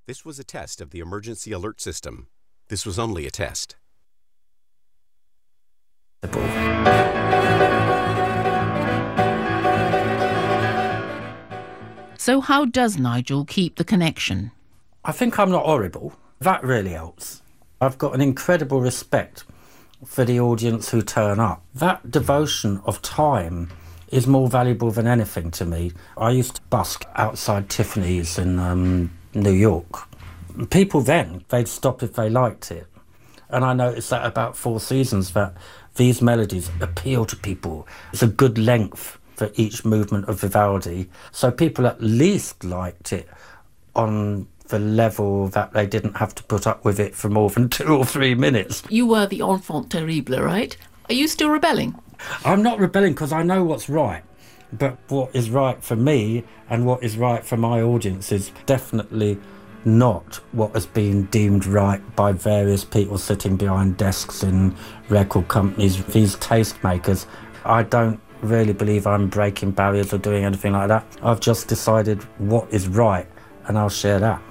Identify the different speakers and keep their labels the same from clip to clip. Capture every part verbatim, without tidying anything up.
Speaker 1: This was a test of the emergency alert system. This was only a test.
Speaker 2: So how does Nigel keep the connection?
Speaker 3: I think I'm not horrible. That really helps. I've got an incredible respect for the audience who turn up. That devotion of time is more valuable than anything to me. I used to busk outside Tiffany's in um, New York. People then, they'd stop if they liked it. And I noticed that about Four Seasons, that these melodies appeal to people. It's a good length for each movement of Vivaldi. So people at least liked it on the level that they didn't have to put up with it for more than two or three minutes.
Speaker 2: You were the enfant terrible, right? Are you still rebelling?
Speaker 3: I'm not rebelling because I know what's right. But what is right for me and what is right for my audience is definitely not what has been deemed right by various people sitting behind desks in record companies, these tastemakers. I don't really believe I'm breaking barriers or doing anything like that. I've just decided what is right, and I'll share that.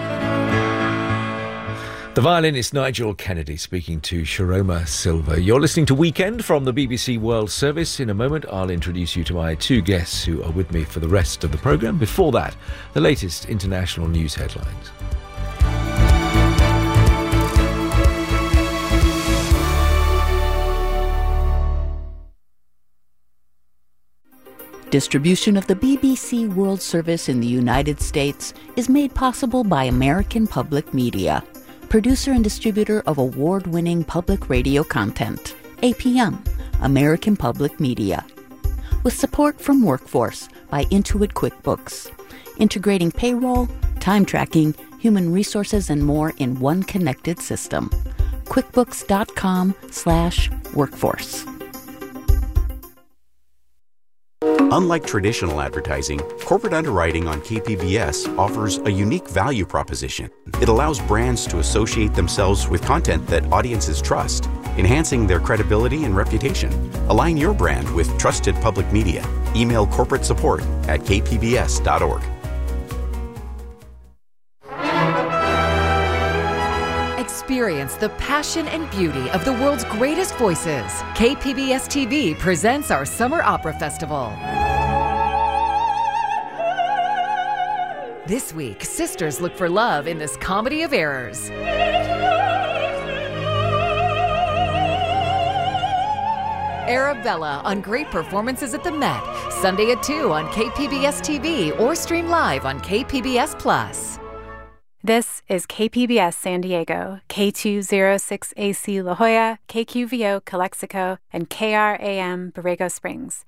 Speaker 4: The violinist Nigel Kennedy speaking to Sharoma Silva. You're listening to Weekend from the B B C World Service. In a moment, I'll introduce you to my two guests who are with me for the rest of the programme. Before that, the latest international news headlines.
Speaker 2: Distribution of the B B C World Service in the United States is made possible by American Public Media, producer and distributor of award-winning public radio content. A P M, American Public Media. With support from Workforce by Intuit QuickBooks, integrating payroll, time tracking, human resources, and more in one connected system. QuickBooks.com slash workforce.
Speaker 1: Unlike traditional advertising, corporate underwriting on K P B S offers a unique value proposition. It allows brands to associate themselves with content that audiences trust, enhancing their credibility and reputation. Align your brand with trusted public media. Email corporate support at k p b s dot org.
Speaker 5: Experience the passion and beauty of the world's greatest voices. K P B S T V presents our Summer Opera Festival. This week, sisters look for love in this comedy of errors. Arabella on great performances at the Met, Sunday at two on K P B S T V or stream live on K P B S Plus.
Speaker 6: This is K P B S San Diego, K two oh six A C La Jolla, K Q V O Calexico, and K R A M Borrego Springs.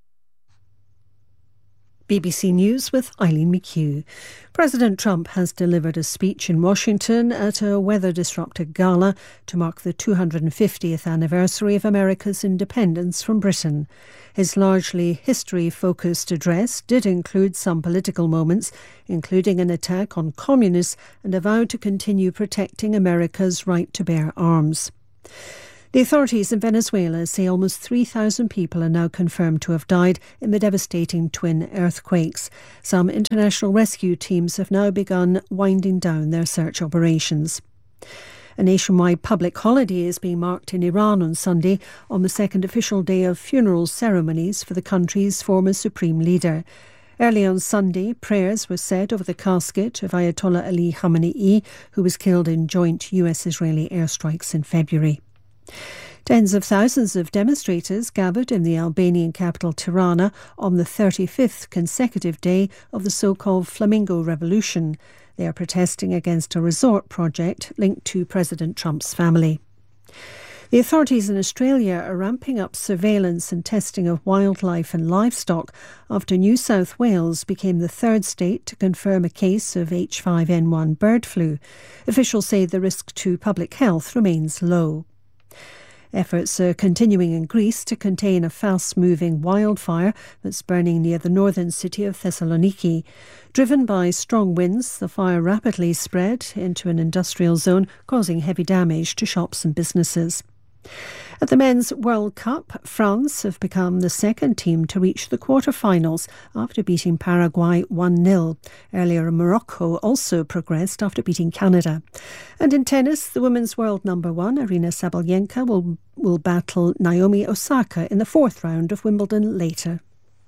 Speaker 7: B B C News with Eileen McHugh. President Trump has delivered a speech in Washington at a weather-disrupted gala to mark the two hundred fiftieth anniversary of America's independence from Britain. His largely history-focused address did include some political moments, including an attack on communists and a vow to continue protecting America's right to bear arms. The authorities in Venezuela say almost three thousand people are now confirmed to have died in the devastating twin earthquakes. Some international rescue teams have now begun winding down their search operations. A nationwide public holiday is being marked in Iran on Sunday, on the second official day of funeral ceremonies for the country's former supreme leader. Early on Sunday, prayers were said over the casket of Ayatollah Ali Khamenei, who was killed in joint U S-Israeli airstrikes in February. Tens of thousands of demonstrators gathered in the Albanian capital Tirana on the thirty-fifth consecutive day of the so-called Flamingo Revolution. They are protesting against a resort project linked to President Trump's family. The authorities in Australia are ramping up surveillance and testing of wildlife and livestock after New South Wales became the third state to confirm a case of H five N one bird flu. Officials say the risk to public health remains low. Efforts are continuing in Greece to contain a fast-moving wildfire that's burning near the northern city of Thessaloniki. Driven by strong winds, the fire rapidly spread into an industrial zone, causing heavy damage to shops and businesses. At the Men's World Cup, France have become the second team to reach the quarter-finals after beating Paraguay one nil. Earlier, Morocco also progressed after beating Canada. And in tennis, the women's world number one, Aryna Sabalenka, will, will battle Naomi Osaka in the fourth round of Wimbledon later.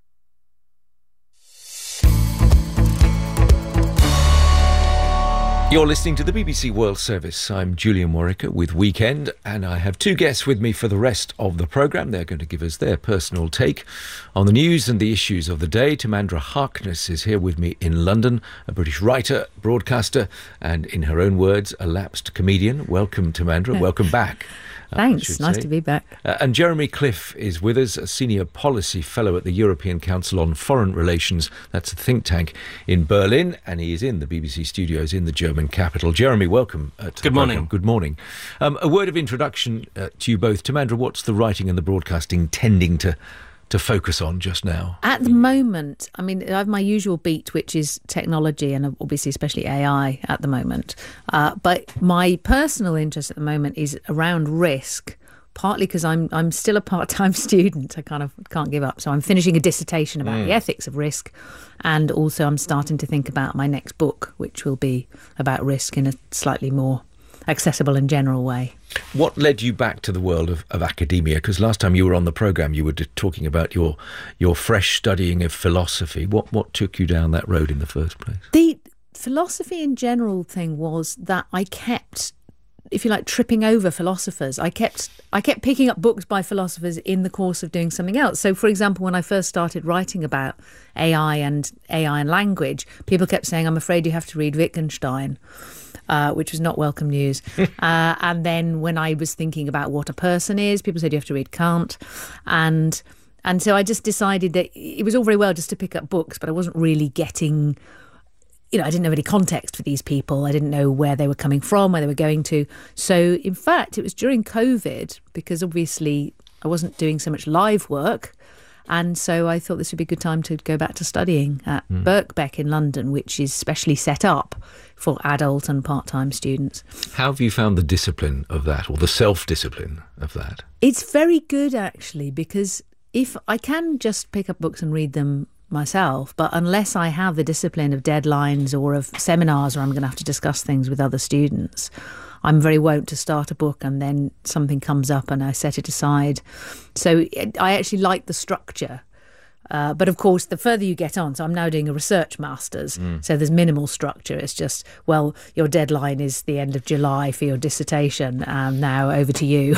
Speaker 4: You're listening to the B B C World Service. I'm Julian Warwick with Weekend, and I have two guests with me for the rest of the programme. They're going to give us their personal take on the news and the issues of the day. Timandra Harkness is here with me in London, a British writer, broadcaster, and in her own words, a lapsed comedian. Welcome, Timandra. Welcome back.
Speaker 8: Thanks, nice say. to be back.
Speaker 4: Uh, and Jeremy Cliff is with us, a senior policy fellow at the European Council on Foreign Relations. That's a think tank in Berlin, and he is in the B B C studios in the German capital. Jeremy, welcome. Uh, to
Speaker 9: Good morning.
Speaker 4: Good morning. Um, a word of introduction uh, to you both. Timandra, what's the writing and the broadcasting tending to to focus on just now?
Speaker 8: At the moment, I mean, I have my usual beat, which is technology and obviously especially A I at the moment. Uh, but my personal interest at the moment is around risk, partly because I'm I'm still a part-time student. I kind of can't give up. So I'm finishing a dissertation about mm. the ethics of risk. And also I'm starting to think about my next book, which will be about risk in a slightly more accessible and general way.
Speaker 4: What led you back to the world of, of academia? Because last time you were on the programme, you were talking about your your fresh studying of philosophy. What what took you down that road in the first place?
Speaker 8: The philosophy in general thing was that I kept, if you like, tripping over philosophers. I kept I kept picking up books by philosophers in the course of doing something else. So, for example, when I first started writing about A I and A I and language, people kept saying, "I'm afraid you have to read Wittgenstein." Uh, which was not welcome news. uh, and then when I was thinking about what a person is, people said you have to read Kant. And and so I just decided that it was all very well just to pick up books, but I wasn't really getting, you know, I didn't have any context for these people. I didn't know where they were coming from, where they were going to. So, in fact, it was during COVID, because obviously I wasn't doing so much live work. And so I thought this would be a good time to go back to studying at mm. Birkbeck in London, which is specially set up for adult and part-time students.
Speaker 4: How have you found the discipline of that, or the self-discipline of that?
Speaker 8: It's very good, actually, because if I can just pick up books and read them myself, but unless I have the discipline of deadlines or of seminars where I'm going to have to discuss things with other students, I'm very wont to start a book and then something comes up and I set it aside. So it, I actually like the structure. Uh, but of course, the further you get on, so I'm now doing a research master's, mm. so there's minimal structure. It's just, well, your deadline is the end of July for your dissertation, and now over to you.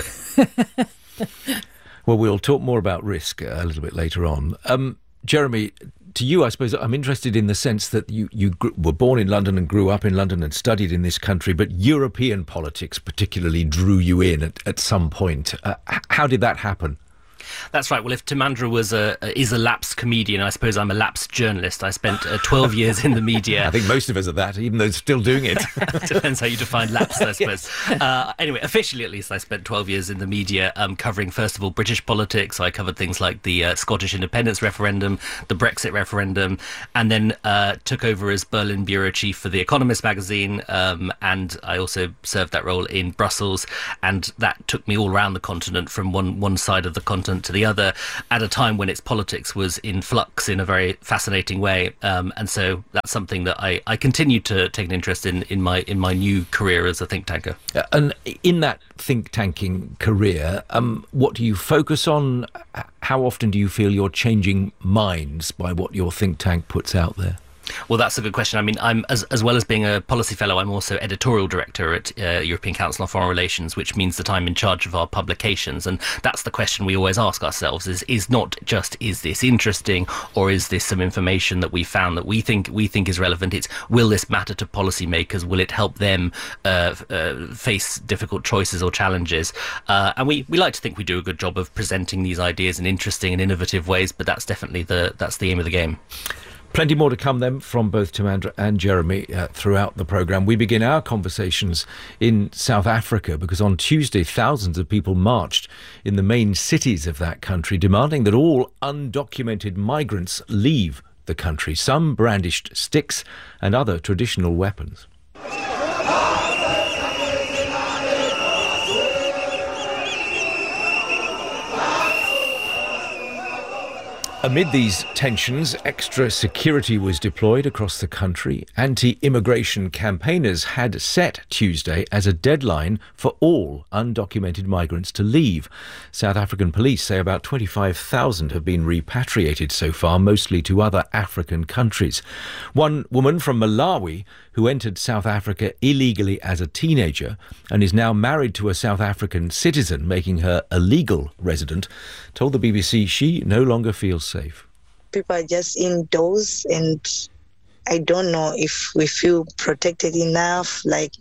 Speaker 4: Well, we'll talk more about risk a little bit later on. Um, Jeremy, to you, I suppose I'm interested in the sense that you, you grew, were born in London and grew up in London and studied in this country, but European politics particularly drew you in at, at some point. Uh, how did that happen?
Speaker 9: That's right. Well, if Timandra was a, is a lapsed comedian, I suppose I'm a lapsed journalist. I spent uh, twelve years in the media.
Speaker 4: I think most of us are that, even though still doing it.
Speaker 9: Depends how you define lapsed, I suppose. Yes. Uh, anyway, officially at least, I spent twelve years in the media um, covering, first of all, British politics. I covered things like the uh, Scottish independence referendum, the Brexit referendum, and then uh, took over as Berlin bureau chief for The Economist magazine. Um, and I also served that role in Brussels. And that took me all around the continent, from one, one side of the continent to the other, at a time when its politics was in flux in a very fascinating way, um, and so that's something that I, I continue to take an interest in in my in my new career as a think tanker.
Speaker 4: Uh, and in that think tanking career, um, what do you focus on? How often do you feel you're changing minds by what your think tank puts out there?
Speaker 9: Well, that's a good question. I mean, I'm as as well as being a policy fellow, I'm also editorial director at uh, European Council on Foreign Relations, which means that I'm in charge of our publications. And that's the question we always ask ourselves: is is not just is this interesting, or is this some information that we found that we think we think is relevant? It's, will this matter to policymakers? Will it help them uh, uh, face difficult choices or challenges? Uh, and we, we like to think we do a good job of presenting these ideas in interesting and innovative ways. But that's definitely the that's the aim of the game.
Speaker 4: Plenty more to come then from both Timandra and Jeremy uh, throughout the programme. We begin our conversations in South Africa because on Tuesday thousands of people marched in the main cities of that country demanding that all undocumented migrants leave the country. Some brandished sticks and other traditional weapons. Amid these tensions, extra security was deployed across the country. Anti-immigration campaigners had set Tuesday as a deadline for all undocumented migrants to leave. South African police say about twenty-five thousand have been repatriated so far, mostly to other African countries. One woman from Malawi, who entered South Africa illegally as a teenager and is now married to a South African citizen, making her a legal resident, told the B B C she no longer feels safe.
Speaker 10: People are just indoors, and I don't know if we feel protected enough, like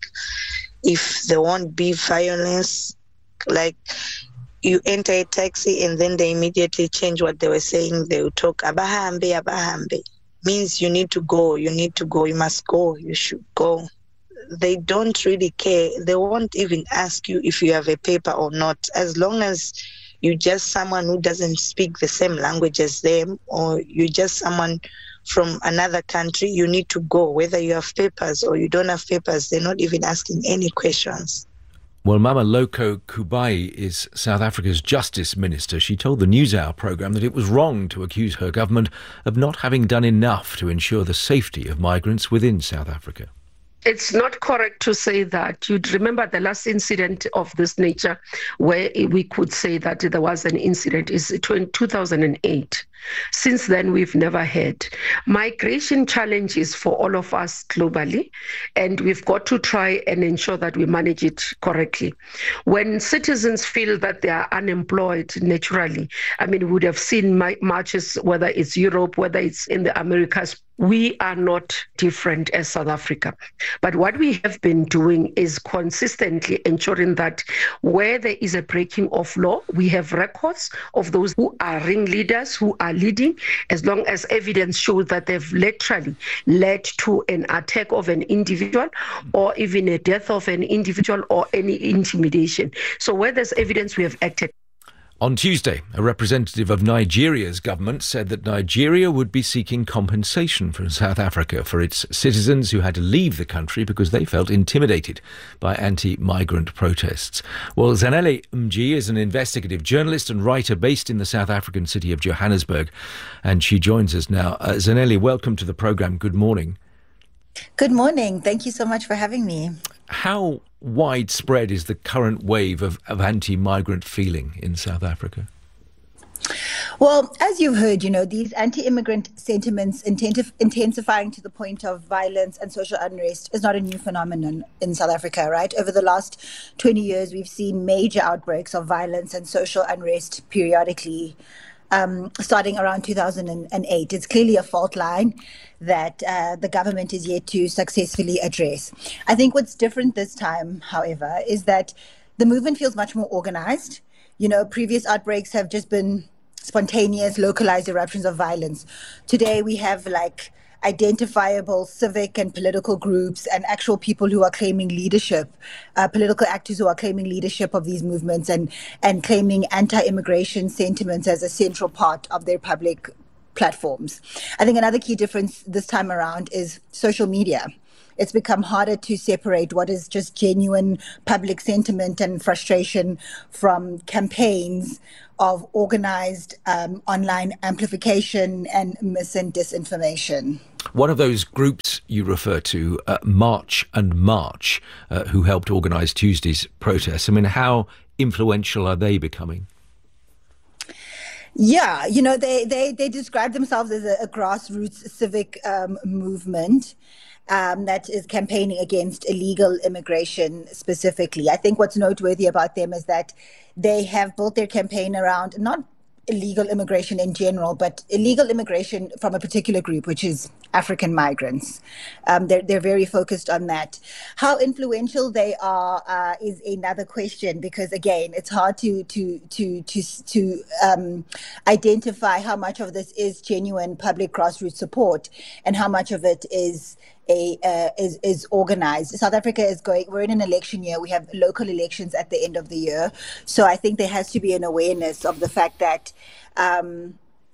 Speaker 10: if there won't be violence. Like you enter a taxi and then they immediately change what they were saying. They will talk, abahambe, abahambe. Means you need to go, you need to go, you must go, you should go. They don't really care. They won't even ask you if you have a paper or not. As long as you're just someone who doesn't speak the same language as them, or you're just someone from another country, you need to go. Whether you have papers or you don't have papers, they're not even asking any questions.
Speaker 4: Well, Mameloko Kubai is South Africa's Justice Minister. She told the NewsHour programme that it was wrong to accuse her government of not having done enough to ensure the safety of migrants within South Africa.
Speaker 11: It's not correct to say that. You'd remember the last incident of this nature where we could say that there was an incident is two thousand eight. Since then, we've never had. Migration challenges for all of us globally, and we've got to try and ensure that we manage it correctly. When citizens feel that they are unemployed naturally, I mean, we would have seen marches, whether it's Europe, whether it's in the Americas. We are not different as South Africa. But what we have been doing is consistently ensuring that where there is a breaking of law, we have records of those who are ringleaders, who are leading, as long as evidence shows that they've literally led to an attack of an individual or even a death of an individual or any intimidation. So where there's evidence, we have acted.
Speaker 4: On Tuesday, a representative of Nigeria's government said that Nigeria would be seeking compensation from South Africa for its citizens who had to leave the country because they felt intimidated by anti-migrant protests. Well, Zanele Mji is an investigative journalist and writer based in the South African city of Johannesburg, and she joins us now. Uh, Zanele, welcome to the programme. Good morning.
Speaker 12: Good morning. Thank you so much for having me.
Speaker 4: How widespread is the current wave of, of anti-migrant feeling in South Africa?
Speaker 12: Well, as you've heard, you know, these anti-immigrant sentiments intensif- intensifying to the point of violence and social unrest is not a new phenomenon in South Africa, right? Over the last twenty years, we've seen major outbreaks of violence and social unrest periodically. Um, starting around two thousand eight. It's clearly a fault line that uh, the government is yet to successfully address. I think what's different this time, however, is that the movement feels much more organized. You know, previous outbreaks have just been spontaneous, localized eruptions of violence. Today we have like identifiable civic and political groups and actual people who are claiming leadership, uh, political actors who are claiming leadership of these movements and, and claiming anti-immigration sentiments as a central part of their public platforms. I think another key difference this time around is social media. It's become harder to separate what is just genuine public sentiment and frustration from campaigns of organized um, online amplification and mis and disinformation.
Speaker 4: One of those groups you refer to, uh, March and March, uh, who helped organise Tuesday's protests, I mean, how influential are they becoming?
Speaker 12: Yeah, you know, they, they, they describe themselves as a, a grassroots civic um, movement um, that is campaigning against illegal immigration specifically. I think what's noteworthy about them is that they have built their campaign around not illegal immigration in general, but illegal immigration from a particular group, which is African migrants. Um, they're, they're very focused on that. How influential they are uh, is another question, because again, it's hard to to to to to um, identify how much of this is genuine public grassroots support and how much of it is a uh, is is organized. South Africa is going, we're in an election year. We have local elections at the end of the year. So I think there has to be an awareness of the fact that um,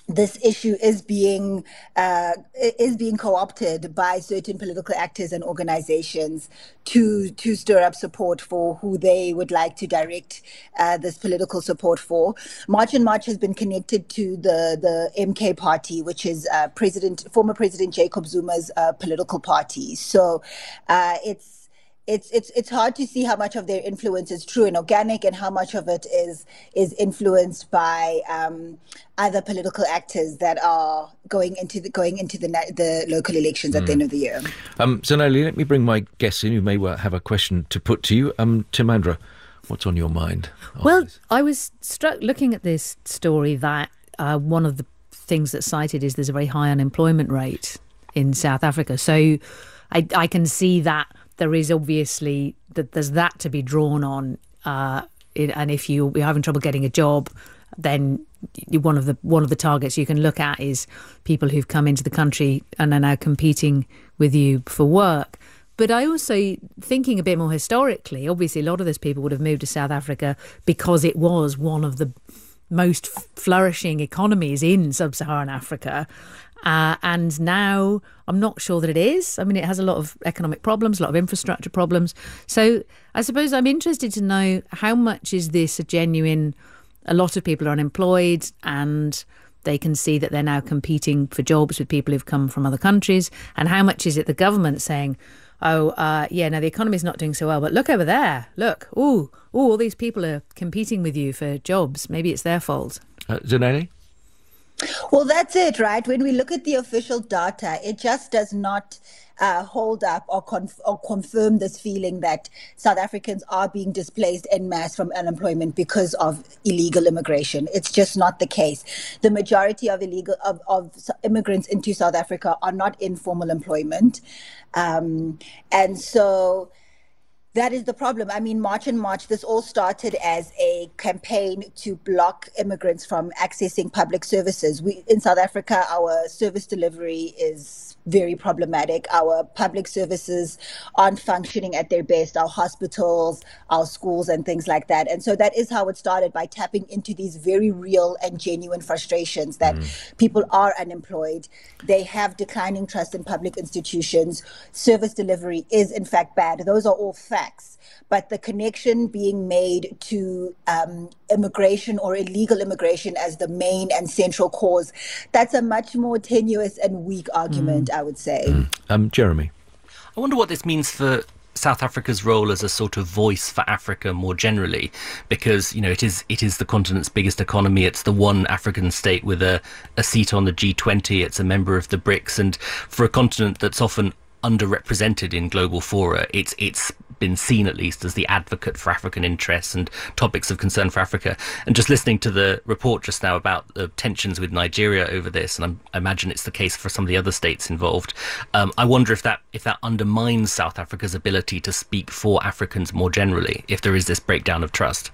Speaker 12: this issue is being uh, is being co-opted by certain political actors and organizations to to stir up support for who they would like to direct uh, this political support for. March and March has been connected to the the M K party, which is uh, President former President Jacob Zuma's uh, political party. So uh, it's. It's it's it's hard to see how much of their influence is true and organic, and how much of it is is influenced by um, other political actors that are going into the going into the the local elections at mm. the end of the year.
Speaker 4: Um, Zanele, let me bring my guests in who may well have a question to put to you. Um, Timandra, what's on your mind?
Speaker 8: Well, this? I was struck looking at this story that uh, one of the things that's cited is there's a very high unemployment rate in South Africa. So I, I can see that. There is obviously that there's that to be drawn on, uh, it, and if you, you're having trouble getting a job, then one of the one of the targets you can look at is people who've come into the country and are now competing with you for work. But I also, thinking a bit more historically, obviously a lot of those people would have moved to South Africa because it was one of the most flourishing economies in sub-Saharan Africa. Uh, and now I'm not sure that it is. I mean, it has a lot of economic problems, a lot of infrastructure problems. So I suppose I'm interested to know how much is this a genuine, a lot of people are unemployed and they can see that they're now competing for jobs with people who've come from other countries, and how much is it the government saying, oh, uh, yeah, no, the economy's not doing so well, but look over there, look, ooh, ooh, all these people are competing with you for jobs. Maybe it's their fault.
Speaker 4: Uh, Zanele?
Speaker 12: Well, that's it, right? When we look at the official data, it just does not uh, hold up or, conf- or confirm this feeling that South Africans are being displaced en masse from unemployment because of illegal immigration. It's just not the case. The majority of illegal of, of immigrants into South Africa are not in formal employment, um, and so. That is the problem. I mean, March and March, this all started as a campaign to block immigrants from accessing public services. We, in South Africa, our service delivery is very problematic. Our public services aren't functioning at their best, our hospitals, our schools and things like that. And so that is how it started, by tapping into these very real and genuine frustrations that mm. people are unemployed. They have declining trust in public institutions. Service delivery is in fact bad. Those are all facts. But the connection being made to um, immigration or illegal immigration as the main and central cause, that's a much more tenuous and weak argument, mm. I would say.
Speaker 4: Mm. Um, Jeremy?
Speaker 9: I wonder what this means for South Africa's role as a sort of voice for Africa more generally, because, you know, it is it is the continent's biggest economy. It's the one African state with a, a seat on the G twenty. It's a member of the BRICS. And for a continent that's often underrepresented in global fora, it's it's been seen at least as the advocate for African interests and topics of concern for Africa. And just listening to the report just now about the tensions with Nigeria over this, and I'm, I imagine it's the case for some of the other states involved, um, I wonder if that if that undermines South Africa's ability to speak for Africans more generally, if there is this breakdown of trust.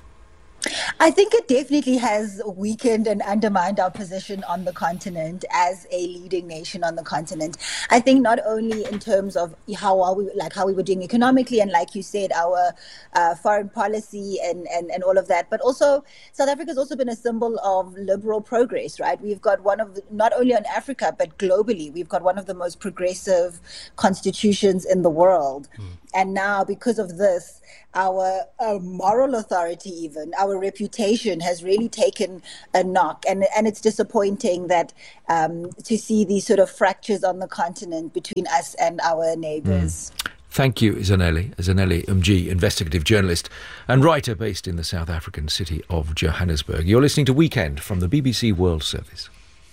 Speaker 12: I think it definitely has weakened and undermined our position on the continent as a leading nation on the continent. I think not only in terms of how are we, like how we were doing economically, and like you said, our uh, foreign policy and, and, and all of that, but also South Africa has also been a symbol of liberal progress, right? We've got one of, the, not only on Africa, but globally, we've got one of the most progressive constitutions in the world. Mm. And now, because of this, our uh, moral authority, even our reputation, has really taken a knock, and and it's disappointing that um, to see these sort of fractures on the continent between us and our neighbours.
Speaker 4: Mm. Thank you, Zanele. Zanele Umji, investigative journalist and writer based in the South African city of Johannesburg. You're listening to Weekend from the B B C World Service.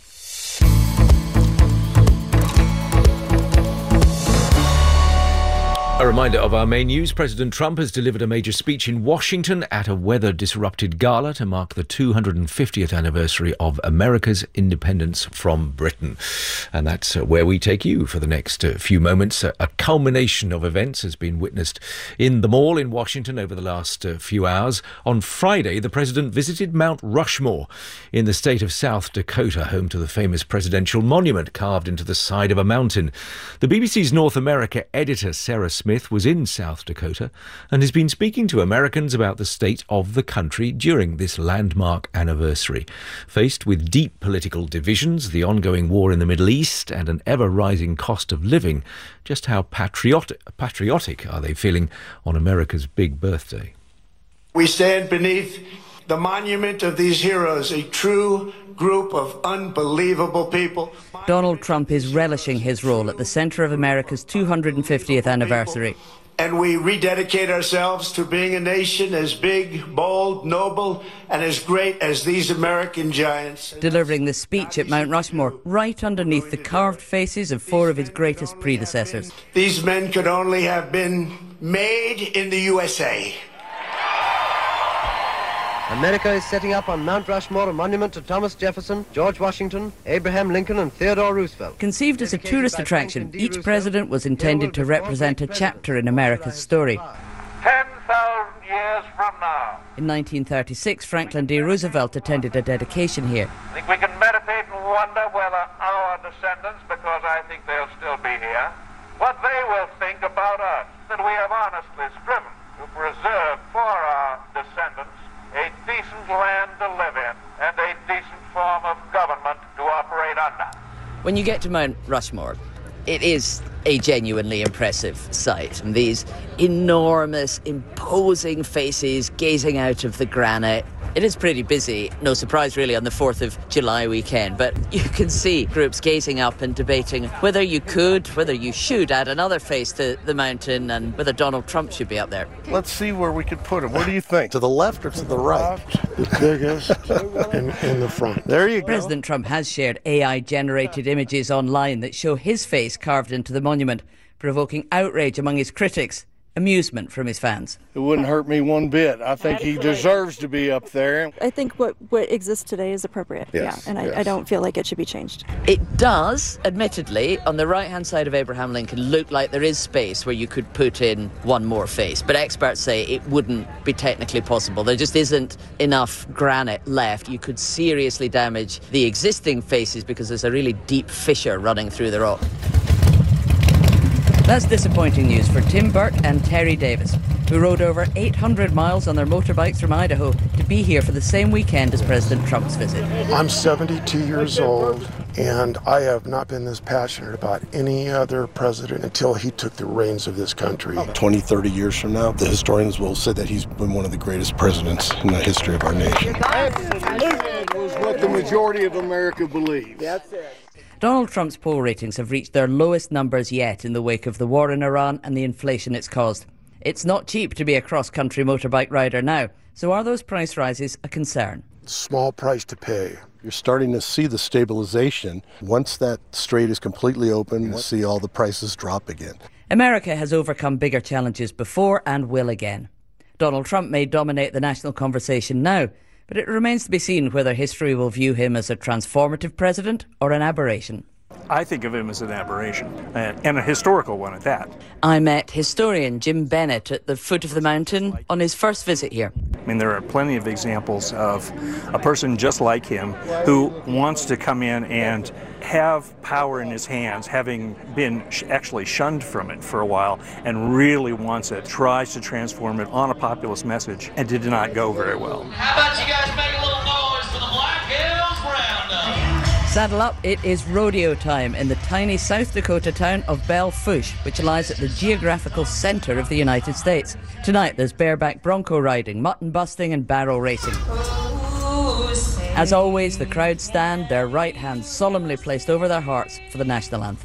Speaker 4: A reminder of our main news. President Trump has delivered a major speech in Washington at a weather-disrupted gala to mark the two hundred fiftieth anniversary of America's independence from Britain. And that's uh, where we take you for the next uh, few moments. Uh, a culmination of events has been witnessed in the Mall in Washington over the last uh, few hours. On Friday, the president visited Mount Rushmore in the state of South Dakota, home to the famous presidential monument carved into the side of a mountain. The B B C's North America editor, Sarah Smith was in South Dakota and has been speaking to Americans about the state of the country during this landmark anniversary. Faced with deep political divisions, the ongoing war in the Middle East and an ever-rising cost of living, just how patriotic, patriotic are they feeling on America's big birthday?
Speaker 13: We stand beneath the monument of these heroes, a true group of unbelievable people.
Speaker 14: Donald Trump is relishing his role at the centre of America's two hundred fiftieth anniversary.
Speaker 13: And we rededicate ourselves to being a nation as big, bold, noble, and as great as these American giants.
Speaker 14: Delivering the speech at Mount Rushmore, right underneath the carved faces of four of his greatest predecessors.
Speaker 13: These men could only have been made in the U S A.
Speaker 15: America is setting up on Mount Rushmore a monument to Thomas Jefferson, George Washington, Abraham Lincoln and Theodore Roosevelt.
Speaker 14: Conceived as a tourist attraction, each president was intended to represent a chapter in America's story.
Speaker 16: ten thousand years from now.
Speaker 14: In nineteen thirty-six, Franklin D. Roosevelt attended a dedication here.
Speaker 16: I think we can meditate and wonder whether our descendants, because I think they'll still be here, what they will think about us, that we have honestly striven to preserve for our descendants a decent land to live in and a decent form of government to operate under.
Speaker 14: When you get to Mount Rushmore, it is a genuinely impressive sight. And these enormous, imposing faces gazing out of the granite. It is pretty busy, no surprise really on the fourth of July weekend, but you can see groups gazing up and debating whether you could, whether you should add another face to the mountain and whether Donald Trump should be up there.
Speaker 17: Let's see where we could put him. What do you think?
Speaker 18: To the left or to the right?
Speaker 17: The biggest in, in the front. There you go.
Speaker 14: President Trump has shared A I-generated images online that show his face carved into the monument, provoking outrage among his critics. Amusement from his fans.
Speaker 17: It wouldn't hurt me one bit. I think he deserves to be up there.
Speaker 19: I think what, what exists today is appropriate.
Speaker 17: Yes,
Speaker 19: yeah, and
Speaker 17: yes.
Speaker 19: I, I don't feel like it should be changed.
Speaker 14: It does, admittedly, on the right-hand side of Abraham Lincoln, look like there is space where you could put in one more face. But experts say it wouldn't be technically possible. There just isn't enough granite left. You could seriously damage the existing faces because there's a really deep fissure running through the rock. That's disappointing news for Tim Burke and Terry Davis, who rode over eight hundred miles on their motorbikes from Idaho to be here for the same weekend as President Trump's visit.
Speaker 20: I'm seventy-two years old, and I have not been this passionate about any other president until he took the reins of this country.
Speaker 17: twenty, thirty years from now, the historians will say that he's been one of the greatest presidents in the history of our nation. That was what the majority of America believes. That's it.
Speaker 14: Donald Trump's poll ratings have reached their lowest numbers yet in the wake of the war in Iran and the inflation it's caused. It's not cheap to be a cross-country motorbike rider now, so are those price rises a concern?
Speaker 20: Small price to pay.
Speaker 17: You're starting to see the stabilization. Once that strait is completely open, you'll see all the prices drop again.
Speaker 14: America has overcome bigger challenges before and will again. Donald Trump may dominate the national conversation now, but it remains to be seen whether history will view him as a transformative president or an aberration.
Speaker 21: I think of him as an aberration, and a historical one at that.
Speaker 14: I met historian Jim Bennett at the foot of the mountain on his first visit here.
Speaker 21: I mean, there are plenty of examples of a person just like him who wants to come in and have power in his hands, having been sh- actually shunned from it for a while, and really wants it, tries to transform it on a populist message, and did not go very well.
Speaker 16: How about you guys make a little noise for the Black Hills Roundup?
Speaker 14: Saddle up, it is rodeo time in the tiny South Dakota town of Belle Fourche, which lies at the geographical centre of the United States. Tonight there's bareback bronco riding, mutton busting and barrel racing. As always, the crowd stand, their right hands solemnly placed over their hearts for the national anthem.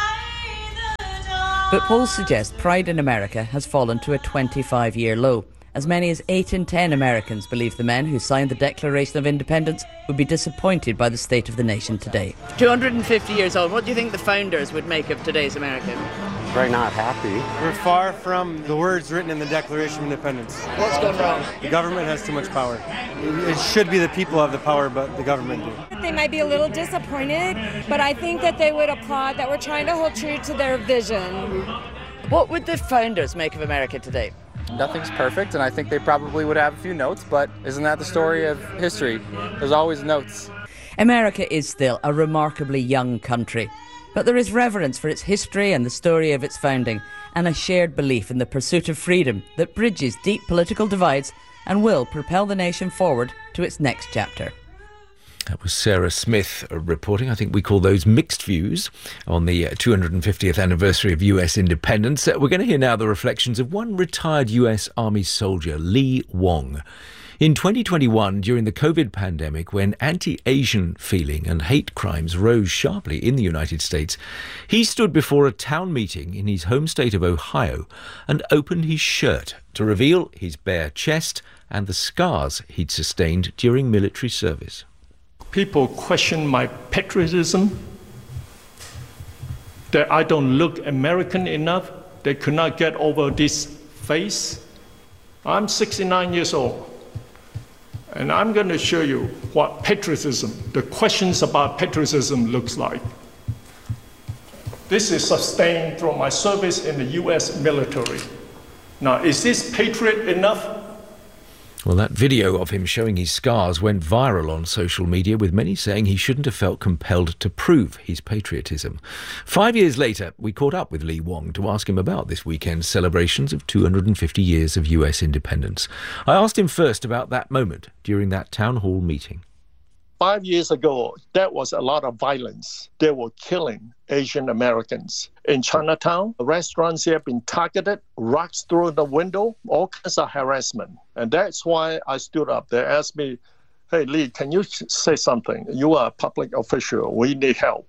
Speaker 14: But polls suggest pride in America has fallen to a twenty-five-year low. As many as eight in ten Americans believe the men who signed the Declaration of Independence would be disappointed by the state of the nation today. two hundred fifty years old, what do you think the founders would make of today's America?
Speaker 22: Very not happy.
Speaker 23: We're far from the words written in the Declaration of Independence.
Speaker 14: What's gone wrong?
Speaker 23: The government has too much power. It should be the people have the power, but the government do.
Speaker 24: They might be a little disappointed, but I think that they would applaud that we're trying to hold true to their vision.
Speaker 14: What would the founders make of America today?
Speaker 25: Nothing's perfect, and I think they probably would have a few notes, but isn't that the story of history? There's always notes.
Speaker 14: America is still a remarkably young country, But there is reverence for its history and the story of its founding, and a shared belief in the pursuit of freedom that bridges deep political divides and will propel the nation forward to its next chapter.
Speaker 4: That was Sarah Smith reporting. I think we call those mixed views on the two hundred fiftieth anniversary of U S independence. We're going to hear now the reflections of one retired U S Army soldier, Lee Wong. In twenty twenty-one, during the COVID pandemic, when anti-Asian feeling and hate crimes rose sharply in the United States, he stood before a town meeting in his home state of Ohio and opened his shirt to reveal his bare chest and the scars he'd sustained during military service.
Speaker 1: People question my patriotism, that I don't look American enough. They could not get over this face. I'm sixty-nine years old. And I'm going to show you what patriotism, the questions about patriotism looks like. This is sustained through my service in the U S military. Now, is this patriot enough?
Speaker 4: Well, that video of him showing his scars went viral on social media, with many saying he shouldn't have felt compelled to prove his patriotism. Five years later, we caught up with Lee Wong to ask him about this weekend's celebrations of two hundred fifty years of U S independence. I asked him first about that moment during that town hall meeting.
Speaker 2: Five years ago, there was a lot of violence. They were killing Asian Americans. In Chinatown, restaurants have been targeted, rocks through the window, all kinds of harassment. And that's why I stood up. They asked me, hey, Lee, can you say something? You are a public official. We need help.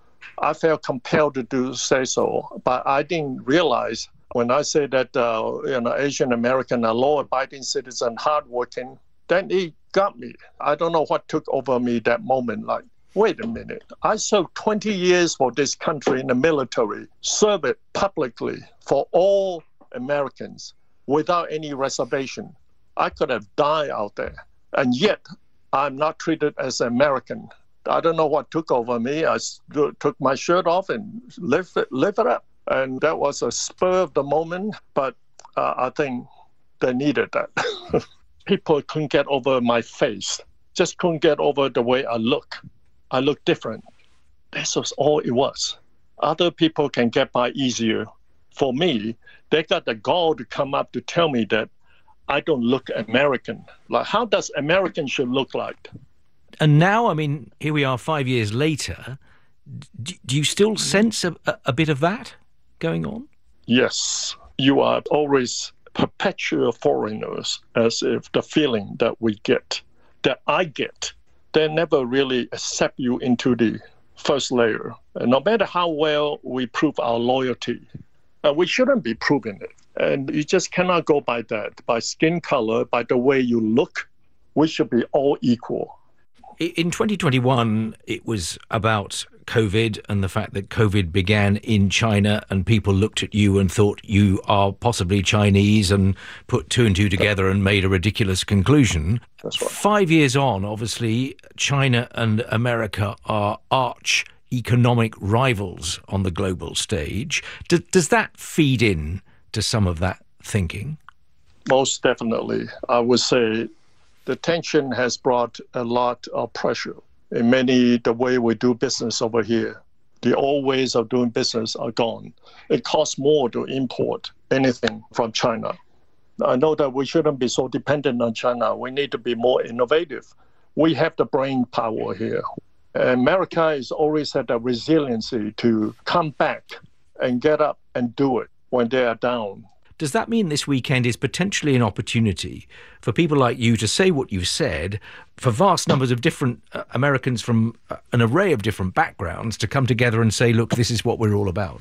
Speaker 2: I felt compelled to do say so, but I didn't realize when I say that uh, you know, Asian American are law-abiding citizen, hardworking, then he got me. I don't know what took over me that moment. Like, wait a minute. I served twenty years for this country in the military, served it publicly for all Americans without any reservation. I could have died out there. And yet, I'm not treated as an American. I don't know what took over me. I took my shirt off and lift it, lift it up. And that was a spur of the moment. But uh, I think they needed that. People couldn't get over my face, just couldn't get over the way I look. I look different. This was all it was. Other people can get by easier. For me, they got the gall to come up to tell me that I don't look American. Like, how does American should look like?
Speaker 4: And now, I mean, here we are five years later. Do, do you still sense a, a bit of that going on?
Speaker 2: Yes. You are always perpetual foreigners, as if the feeling that we get, that I get, they never really accept you into the first layer. And no matter how well we prove our loyalty, uh, we shouldn't be proving it. And you just cannot go by that, by skin color, by the way you look. We should be all equal.
Speaker 4: In twenty twenty-one, it was about COVID and the fact that COVID began in China, and people looked at you and thought you are possibly Chinese and put two and two together and made a ridiculous conclusion.
Speaker 2: That's right.
Speaker 4: Five years on, obviously, China and America are arch economic rivals on the global stage. D- does that feed in to some of that thinking?
Speaker 2: Most definitely. I would say the tension has brought a lot of pressure. In many, the way we do business over here, the old ways of doing business are gone. It costs more to import anything from China. I know that we shouldn't be so dependent on China. We need to be more innovative. We have the brain power here. America has always had the resiliency to come back and get up and do it when they are down.
Speaker 4: Does that mean this weekend is potentially an opportunity for people like you to say what you've said, for vast numbers of different uh, Americans from uh, an array of different backgrounds to come together and say, look, this is what we're all about?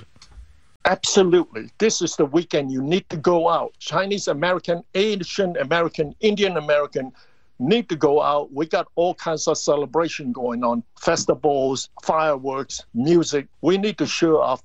Speaker 2: Absolutely. This is the weekend you need to go out. Chinese American, Asian American, Indian American need to go out. We got all kinds of celebration going on, festivals, fireworks, music. We need to show our